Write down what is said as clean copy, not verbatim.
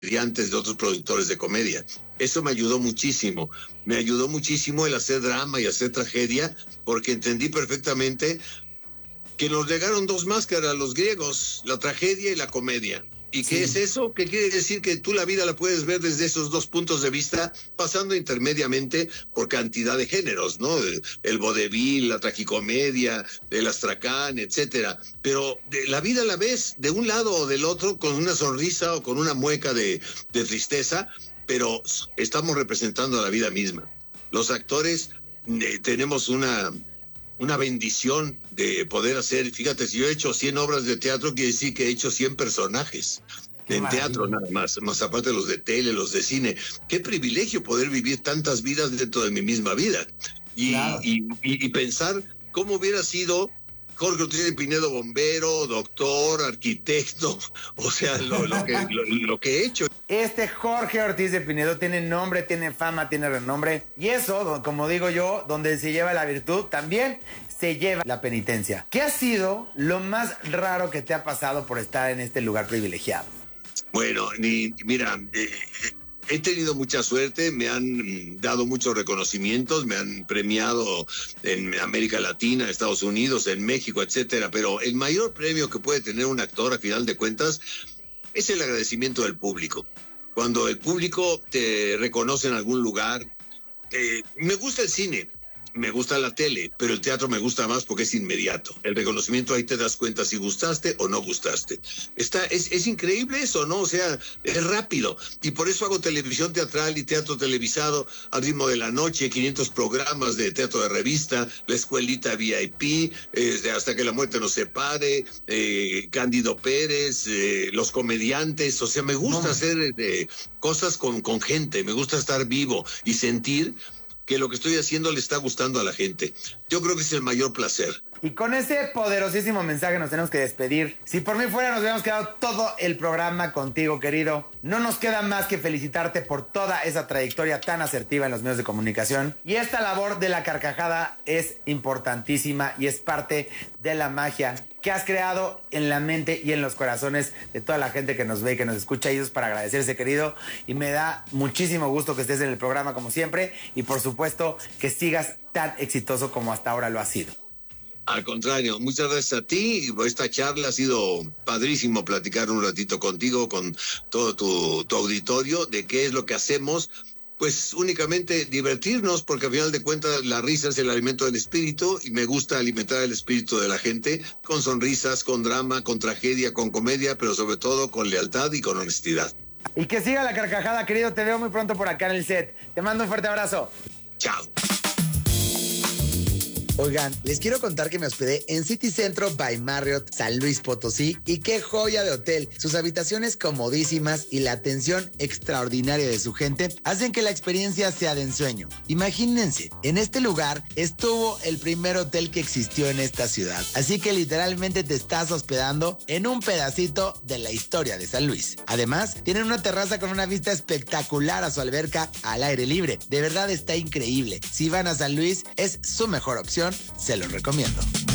comediantes, de otros productores de comedia. Eso me ayudó muchísimo. Me ayudó muchísimo el hacer drama y hacer tragedia, porque entendí perfectamente que nos legaron dos máscaras los griegos, la tragedia y la comedia. ¿Y qué es eso? ¿Qué quiere decir? Que tú la vida la puedes ver desde esos dos puntos de vista, pasando intermediamente por cantidad de géneros, ¿no? El vodevil, la tragicomedia, el astracán, etcétera. Pero la vida la ves de un lado o del otro, con una sonrisa o con una mueca de tristeza, pero estamos representando a la vida misma. Los actores tenemos una bendición de poder hacer, fíjate, si yo he hecho 100 obras de teatro, quiere decir que he hecho 100 personajes. En teatro nada más aparte de los de tele, los de cine. Qué privilegio poder vivir tantas vidas dentro de mi misma vida. Y pensar cómo hubiera sido Jorge Ortiz de Pinedo, bombero, doctor, arquitecto, o sea, lo que he hecho. Este Jorge Ortiz de Pinedo tiene nombre, tiene fama, tiene renombre. Y eso, como digo yo, donde se lleva la virtud, también se lleva la penitencia. ¿Qué ha sido lo más raro que te ha pasado por estar en este lugar privilegiado? Bueno, mira, he tenido mucha suerte, me han dado muchos reconocimientos, me han premiado en América Latina, Estados Unidos, en México, etcétera, pero el mayor premio que puede tener un actor, a final de cuentas, es el agradecimiento del público. Cuando el público te reconoce en algún lugar, me gusta el cine, me gusta la tele, pero el teatro me gusta más porque es inmediato. El reconocimiento, ahí te das cuenta si gustaste o no gustaste. Es increíble eso, ¿no? O sea, es rápido. Y por eso hago televisión teatral y teatro televisado al ritmo de la noche, 500 programas de teatro de revista, la escuelita VIP, Hasta que la muerte nos separe, Cándido Pérez, los comediantes. O sea, me gusta hacer cosas con gente, me gusta estar vivo y sentir que lo que estoy haciendo le está gustando a la gente. Yo creo que es el mayor placer. Y con ese poderosísimo mensaje nos tenemos que despedir. Si por mí fuera, nos hubiéramos quedado todo el programa contigo, querido. No nos queda más que felicitarte por toda esa trayectoria tan asertiva en los medios de comunicación. Y esta labor de la carcajada es importantísima y es parte de la magia que has creado en la mente y en los corazones de toda la gente que nos ve y que nos escucha. Y eso es para agradecerse, querido. Y me da muchísimo gusto que estés en el programa como siempre. Y por supuesto que sigas tan exitoso como hasta ahora lo has sido. Al contrario, muchas gracias a ti. Esta charla ha sido padrísimo platicar un ratito contigo, con todo tu auditorio, de qué es lo que hacemos. Pues únicamente divertirnos, porque al final de cuentas la risa es el alimento del espíritu y me gusta alimentar el espíritu de la gente con sonrisas, con drama, con tragedia, con comedia, pero sobre todo con lealtad y con honestidad. Y que siga la carcajada, querido. Te veo muy pronto por acá en el set. Te mando un fuerte abrazo. Chao. Oigan, les quiero contar que me hospedé en City Centro by Marriott San Luis Potosí y qué joya de hotel. Sus habitaciones comodísimas y la atención extraordinaria de su gente hacen que la experiencia sea de ensueño. Imagínense, en este lugar estuvo el primer hotel que existió en esta ciudad, así que literalmente te estás hospedando en un pedacito de la historia de San Luis. Además, tienen una terraza con una vista espectacular a su alberca al aire libre. De verdad está increíble. Si van a San Luis, es su mejor opción. Se los recomiendo.